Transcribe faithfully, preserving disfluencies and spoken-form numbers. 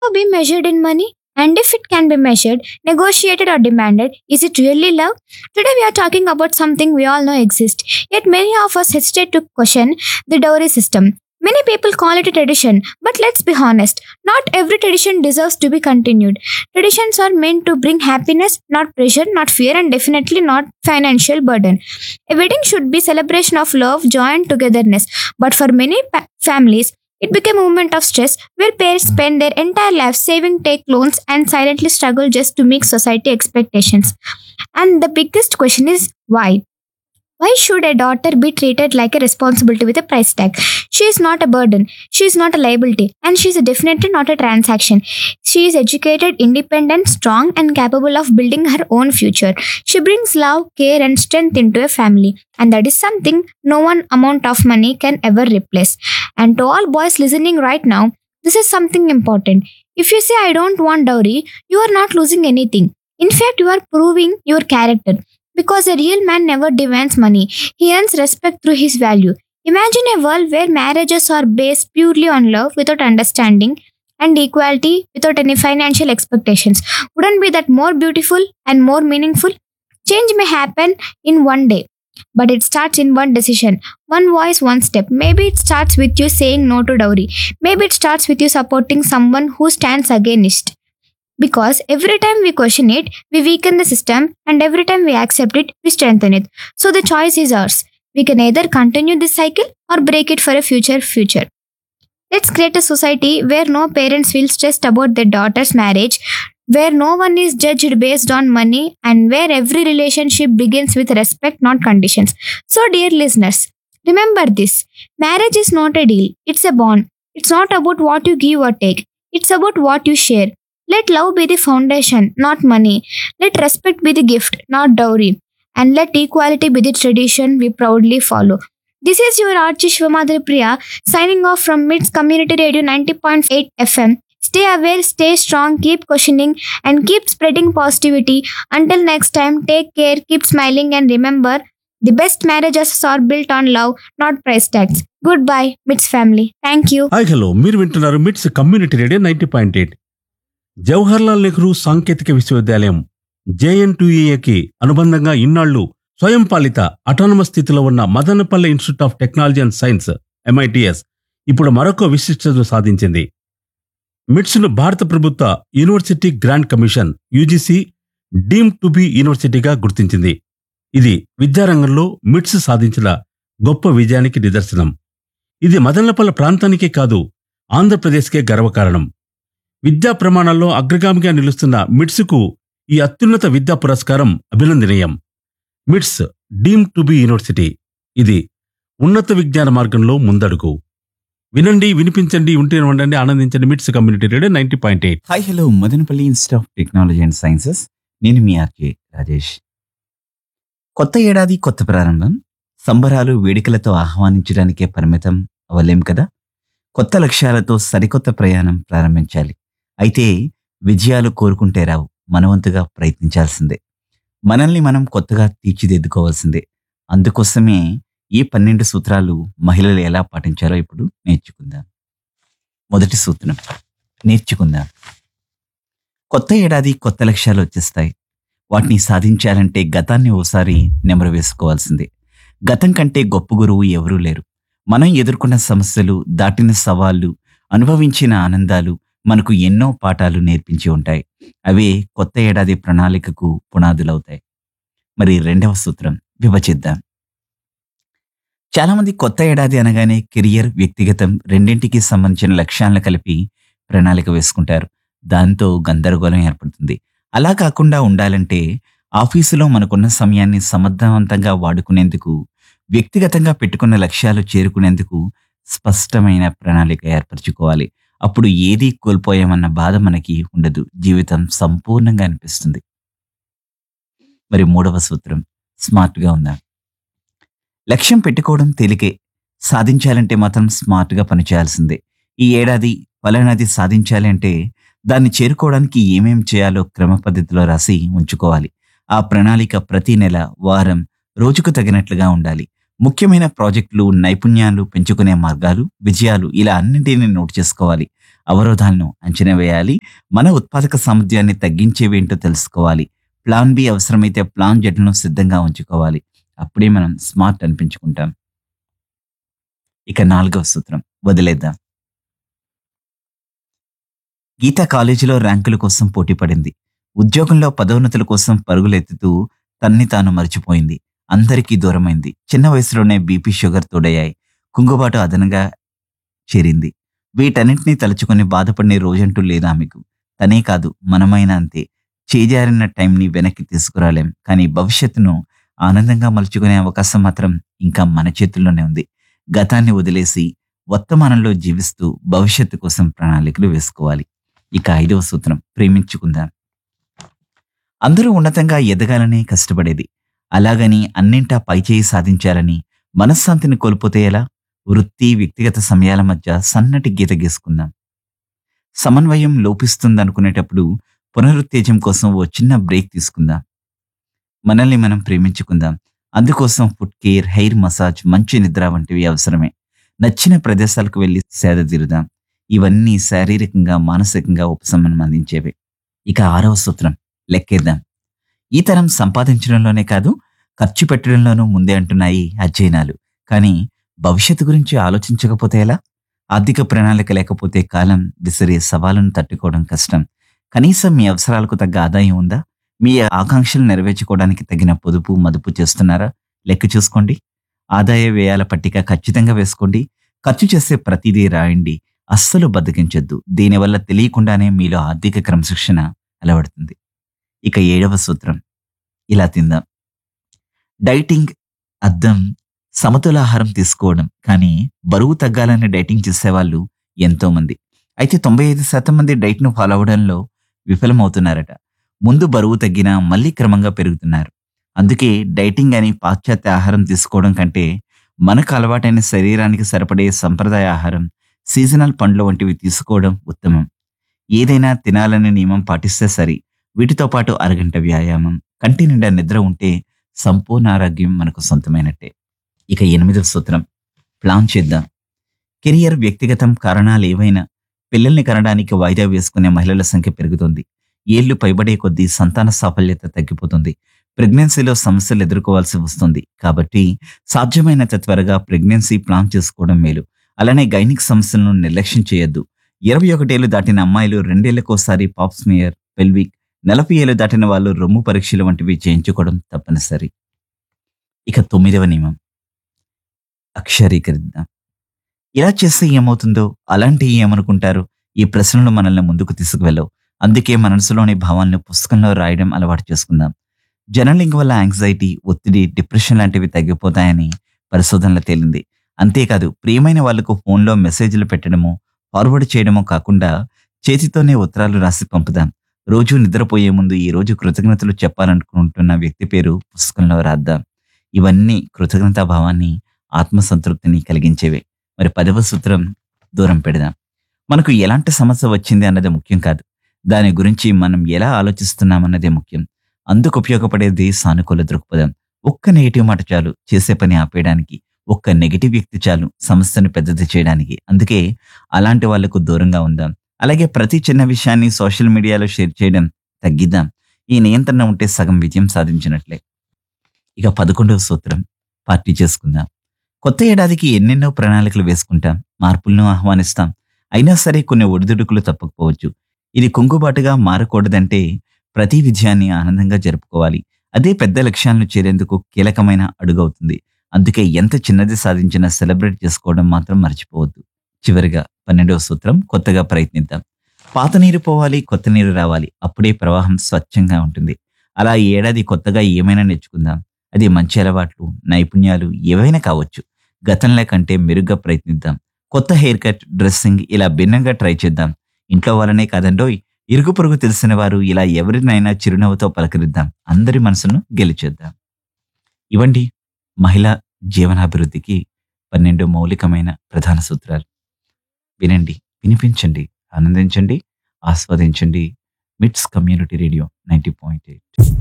Be measured in money? And if it can be measured, negotiated, or demanded, is it really love? Today we are talking about something we all know exists, yet many of us hesitate to question the dowry system. Many people call it a tradition, but let's be honest, not every tradition deserves to be continued. Traditions are meant to bring happiness, not pressure, not fear, and definitely not financial burden. A wedding should be celebration of love, joy, and togetherness, but for many pa- families, it became a moment of stress where parents spend their entire life saving, take loans, and silently struggle just to meet society expectations. And the biggest question is why? Why should a daughter be treated like a responsibility with a price tag? She is not a burden, she is not a liability, and she is definitely not a transaction. She is educated, independent, strong, and capable of building her own future. She brings love, care, and strength into a family, and that is something no one amount of money can ever replace. And to all boys listening right now, this is something important. If you say, I don't want dowry, you are not losing anything. In fact, you are proving your character. Because a real man never demands money, he earns respect through his value. Imagine a world where marriages are based purely on love without understanding and equality without any financial expectations. Wouldn't be that more beautiful and more meaningful? Change may happen in one day, but it starts in one decision, one voice, one step. Maybe it starts with you saying no to dowry. Maybe it starts with you supporting someone who stands against. Because every time we question it, we weaken the system, and every time we accept it, we strengthen it. So the choice is ours. We can either continue this cycle or break it for a future future. Let's create a society where no parents feel stressed about their daughter's marriage, where no one is judged based on money, and where every relationship begins with respect, not conditions. So, dear listeners, remember this: marriage is not a deal, it's a bond. It's not about what you give or take, it's about what you share. Let love be the foundation, not money. Let respect be the gift, not dowry. And let equality be the tradition we proudly follow. This is your Archie Shvamadri Priya signing off from MITS Community Radio ninety point eight F M. Stay aware, stay strong, keep questioning, and keep spreading positivity. Until next time, take care, keep smiling, and remember, the best marriages are built on love, not price tags. Goodbye, MITS family. Thank you. Hi hello మీరు వింటున్నారు మిట్స్ community radio ninety point eight. Jawaharlal Nehru సాంకేతిక విశ్వవిద్యాలయం జేఎన్టీయూఏకి అనుబంధంగా ఇన్నాళ్లు స్వయం పాలిత autonomous స్థితిలో ఉన్న Madanapalle institute of technology and science MITS ఇప్పుడు మరొక విశిష్టతను సాధించింది. మిట్స్ ను భారత ప్రభుత్వ university grant commission UGC deem to be యూనివర్సిటీగా గుర్తించింది. ఇది విద్యారంగంలో మిట్స్ సాధించిన గొప్ప విజయానికి నిదర్శనం. ఇది మదనపల్లె ప్రాంతానికే కాదు, ఆంధ్రప్రదేశ్కే గర్వకారణం. విద్యా ప్రమాణాల్లో అగ్రగామిగా నిలుస్తున్న మిట్స్కు ఈ అత్యున్నత విద్యా పురస్కారం అభినందనీయం. మిట్స్ డీమ్ టు బి యూనివర్సిటీ, ఇది ఉన్నత విజ్ఞాన మార్గంలో ముందడుగు. వినండి, వినిపించండి, ఉంటే ఉండండి, ఆనందించండి. మిట్స్ community radio ninety point eight. Hi hello, Madanapalle institute of technology and sciences. నేను మీ ఆర్కే రాజేష్. కొత్త ఏడాది, కొత్త ప్రారంభం. సంబరాలు, వేడుకలతో ఆహ్వానించడానికే పరిమితం అవ్వలేం కదా. కొత్త లక్ష్యాలతో సరికొత్త ప్రయాణం ప్రారంభించాలి. అయితే విజయాలు కోరుకుంటే రావు, మనవంతుగా ప్రయత్నించాల్సిందే. మనల్ని మనం కొత్తగా తీర్చిదిద్దుకోవాల్సిందే. అందుకోసమే ఈ పన్నెండు సూత్రాలు మహిళలు ఎలా పాటించాలో ఇప్పుడు నేర్చుకుందాం. మొదటి సూత్రం, నేర్చుకుందాం. కొత్త ఏడాది, కొత్త లక్ష్యాలు వచ్చేస్తాయి. వాటిని సాధించాలంటే గతాన్ని ఓసారి నెమరు వేసుకోవాల్సిందే. గతం కంటే గొప్ప గురువు ఎవరూ లేరు. మనం ఎదుర్కొన్న సమస్యలు, దాటిన సవాళ్లు, అనుభవించిన ఆనందాలు మనకు ఎన్నో పాఠాలు నేర్పించి ఉంటాయి. అవే కొత్త ఏడాది ప్రణాళికకు పునాదులవుతాయి. మరి రెండవ సూత్రం, విభజిద్దాం. చాలామంది కొత్త ఏడాది అనగానే కెరియర్, వ్యక్తిగతం రెండింటికి సంబంధించిన లక్ష్యాలను కలిపి ప్రణాళిక వేసుకుంటారు. దాంతో గందరగోళం ఏర్పడుతుంది. అలా కాకుండా ఉండాలంటే ఆఫీసులో మనకున్న సమయాన్ని సమర్థవంతంగా వాడుకునేందుకు, వ్యక్తిగతంగా పెట్టుకున్న లక్ష్యాలు చేరుకునేందుకు స్పష్టమైన ప్రణాళిక ఏర్పరచుకోవాలి. అప్పుడు ఏదీ కోల్పోయామన్న బాధ మనకి ఉండదు. జీవితం సంపూర్ణంగా అనిపిస్తుంది. మరి మూడవ సూత్రం, స్మార్ట్గా ఉందాం. లక్ష్యం పెట్టుకోవడం తేలికే, సాధించాలంటే మాత్రం స్మార్ట్గా పనిచేయాల్సిందే. ఈ ఏడాది ఫలానాది సాధించాలి అంటే దాన్ని చేరుకోవడానికి ఏమేం చేయాలో క్రమ పద్ధతిలో రాసి ఉంచుకోవాలి. ఆ ప్రణాళిక ప్రతి నెల, వారం, రోజుకు తగినట్లుగా ఉండాలి. ముఖ్యమైన ప్రాజెక్టులు, నైపుణ్యాలు పెంచుకునే మార్గాలు, విజయాలు ఇలా అన్నింటినీ నోట్ చేసుకోవాలి. అవరోధాలను అంచనా వేయాలి. మన ఉత్పాదక సామర్థ్యాన్ని తగ్గించేవేంటో తెలుసుకోవాలి. ప్లాన్ బి అవసరమైతే ప్లాన్ జెడ్లను సిద్ధంగా ఉంచుకోవాలి. అప్పుడే మనం స్మార్ట్ అనిపించుకుంటాం. ఇక నాలుగవ సూత్రం వదిలేద్దాం. గీత కాలేజీలో ర్యాంకుల కోసం పోటీ పడింది. ఉద్యోగంలో పదోన్నతుల కోసం పరుగులెత్తుతూ తన్ని తాను మర్చిపోయింది. అందరికీ దూరమైంది. చిన్న వయసులోనే బీపీ షుగర్ తోడయ్యాయి. కుంగుబాటు అదనంగా చేరింది. వీటన్నింటినీ తలుచుకొని బాధపడిన రోజంటూ లేదా ఆమెకు. తనే కాదు, మనమైనా అంతే. చేజారిన టైంని వెనక్కి తీసుకురాలేం, కానీ భవిష్యత్తును ఆనందంగా మలుచుకునే అవకాశం మాత్రం ఇంకా మన చేతుల్లోనే ఉంది. గతాన్ని వదిలేసి వర్తమానంలో జీవిస్తూ భవిష్యత్తు కోసం ప్రణాళికలు వేసుకోవాలి. ఇక ఐదవ సూత్రం ప్రేమించుకుందాం. అందరూ ఉన్నతంగా ఎదగాలని కష్టపడేది. అలాగని అన్నింటా పైచేయి సాధించాలని మనశ్శాంతిని కోల్పోతే ఎలా? వృత్తి వ్యక్తిగత సమయాల మధ్య సన్నటి గీత గీసుకుందాం. సమన్వయం లోపిస్తుందనుకునేటప్పుడు పునరుత్తేజం కోసం ఓ చిన్న బ్రేక్ తీసుకుందాం. మనల్ని మనం ప్రేమించుకుందాం. అందుకోసం ఫుడ్ కేర్, హెయిర్ మసాజ్, మంచి నిద్ర వంటివి అవసరమే. నచ్చిన ప్రదేశాలకు వెళ్ళి సేద తీరుదాం. ఇవన్నీ శారీరకంగా మానసికంగా ఉపశమనం అందించేవే. ఇక ఆరవ సూత్రం లెక్కేద్దాం. ఈ తరం సంపాదించడంలోనే కాదు, ఖర్చు పెట్టడంలోనూ ముందే అంటున్నాయి అధ్యయనాలు. కానీ భవిష్యత్తు గురించి ఆలోచించకపోతే ఎలా? ఆర్థిక ప్రణాళిక లేకపోతే కాలం విసిరే సవాలును తట్టుకోవడం కష్టం. కనీసం మీ అవసరాలకు తగ్గ ఆదాయం ఉందా? మీ ఆకాంక్షలు నెరవేర్చుకోవడానికి తగిన పొదుపు మదుపు చేస్తున్నారా? లెక్క చూసుకోండి. ఆదాయ వ్యయాల పట్టిక ఖచ్చితంగా వేసుకోండి. ఖర్చు చేసే ప్రతిదీ రాయండి. అస్సలు బద్దకించొద్దు. దీనివల్ల తెలియకుండానే మీలో ఆర్థిక క్రమశిక్షణ అలవడుతుంది. ఇక ఏడవ సూత్రం ఇలా తిందాం. డైటింగ్ అర్థం సమతులాహారం తీసుకోవడం. కానీ బరువు తగ్గాలని డైటింగ్ చేసేవాళ్ళు ఎంతో మంది. అయితే తొంభై ఐదు శాతం మంది డైట్ను ఫాలో అవడంలో విఫలమవుతున్నారట. ముందు బరువు తగ్గినా మళ్ళీ క్రమంగా పెరుగుతున్నారు. అందుకే డైటింగ్ అని పాశ్చాత్య ఆహారం తీసుకోవడం కంటే మనకు అలవాటైన శరీరానికి సరిపడే సంప్రదాయ ఆహారం, సీజనల్ పండ్లు వంటివి తీసుకోవడం ఉత్తమం. ఏదైనా తినాలనే నియమం పాటిస్తే సరి. వీటితో పాటు అరగంట వ్యాయామం, కంటి నిండా నిద్ర ఉంటే సంపూర్ణ ఆరోగ్యం మనకు సొంతమైనట్టే. ఇక ఎనిమిదవ సూత్రం ప్లాన్ చేద్దాం. కెరియర్, వ్యక్తిగతం కారణాలు ఏవైనా పిల్లల్ని కనడానికి వాయిదా వేసుకునే మహిళల సంఖ్య పెరుగుతుంది. ఏళ్లు పైబడే కొద్దీ సంతాన సాఫల్యత తగ్గిపోతుంది. ప్రెగ్నెన్సీలో సమస్యలు ఎదుర్కోవాల్సి వస్తుంది. కాబట్టి సాధ్యమైనంత త్వరగా ప్రెగ్నెన్సీ ప్లాన్ చేసుకోవడం మేలు. అలానే గైనిక్ సమస్యలను నిర్లక్ష్యం చేయొద్దు. ఇరవై ఒకటేళ్లు దాటిన అమ్మాయిలు రెండేళ్లకోసారి పాప్స్మియర్, పెల్విక్, నలభై ఏళ్లు దాటిన వాళ్ళు రొమ్ము పరీక్షలు వంటివి చేయించుకోవడం తప్పనిసరి. ఇక తొమ్మిదవ నియమం అక్షరీకరిద్దాం. ఇలా చేస్తే ఏమవుతుందో, అలాంటి ఏమనుకుంటారు? ఈ ప్రశ్నలు మనల్ని ముందుకు తీసుకువెళ్ళవు. అందుకే మనసులోని భావాలను పుస్తకంలో రాయడం అలవాటు చేసుకుందాం. జర్నలింగ్ వల్ల యాంగ్జైటీ, ఒత్తిడి, డిప్రెషన్ లాంటివి తగ్గిపోతాయని పరిశోధనలో తేలింది. అంతేకాదు, ప్రియమైన వాళ్లకు ఫోన్లో మెసేజ్లు పెట్టడమో ఫార్వర్డ్ చేయడమో కాకుండా చేతితోనే ఉత్తరాలు రాసి పంపుదాం. రోజు నిద్రపోయే ముందు ఈ రోజు కృతజ్ఞతలు చెప్పాలనుకుంటున్న వ్యక్తి పేరు పుస్తకంలో రాద్దాం. ఇవన్నీ కృతజ్ఞతా భావాన్ని, ఆత్మసంతృప్తిని కలిగించేవే. మరి పదవ సూత్రం దూరం పెడదాం. మనకు ఎలాంటి సమస్య వచ్చింది అన్నది ముఖ్యం కాదు, దాని గురించి మనం ఎలా ఆలోచిస్తున్నామన్నదే ముఖ్యం. అందుకు ఉపయోగపడేది సానుకూల దృక్పథం. ఒక్క నెగిటివ్ మాట చాలు చేసే పని ఆపేయడానికి. ఒక్క నెగిటివ్ వ్యక్తి చాలు సమస్యను పెద్దది చేయడానికి. అందుకే అలాంటి వాళ్లకు దూరంగా ఉందాం. అలాగే ప్రతి చిన్న విషయాన్ని సోషల్ మీడియాలో షేర్ చేయడం తగ్గిద్దాం. ఈ నియంత్రణ ఉంటే సగం విజయం సాధించినట్లే. ఇక పదకొండవ సూత్రం పార్టీ చేసుకుందాం. కొత్త ఏడాదికి ఎన్నెన్నో ప్రణాళికలు వేసుకుంటాం, మార్పులను ఆహ్వానిస్తాం. అయినా సరే కొన్ని ఒడిదుడుకులు తప్పకపోవచ్చు. ఇది కుంగుబాటుగా మారకూడదంటే ప్రతి విజయాన్ని ఆనందంగా జరుపుకోవాలి. అదే పెద్ద లక్ష్యాలను చేరేందుకు కీలకమైన అడుగవుతుంది. అందుకే ఎంత చిన్నది సాధించినా సెలబ్రేట్ చేసుకోవడం మాత్రం మర్చిపోవద్దు. చివరిగా పన్నెండవ సూత్రం కొత్తగా ప్రయత్నిద్దాం. పాత నీరు పోవాలి, కొత్త నీరు రావాలి. అప్పుడే ప్రవాహం స్వచ్ఛంగా ఉంటుంది. అలా ఈ ఏడాది కొత్తగా ఏమైనా నేర్చుకుందాం. అది మంచి అలవాట్లు, నైపుణ్యాలు ఏవైనా కావచ్చు. గతంలో కంటే మెరుగ్గా ప్రయత్నిద్దాం. కొత్త హెయిర్ కట్, డ్రెస్సింగ్ ఇలా భిన్నంగా ట్రై చేద్దాం. ఇంట్లో వాళ్ళనే కాదండోయ్, ఇరుగు పొరుగు తెలిసిన వారు ఇలా ఎవరినైనా చిరునవ్వుతో పలకరిద్దాం. అందరి మనసును గెలిచేద్దాం. ఇవండి మహిళా జీవనాభివృద్ధికి పన్నెండు మౌలికమైన ప్రధాన సూత్రాలు. వినండి, వినిపించండి, ఆనందించండి, ఆస్వాదించండి. మిట్స్ community radio ninety point eight.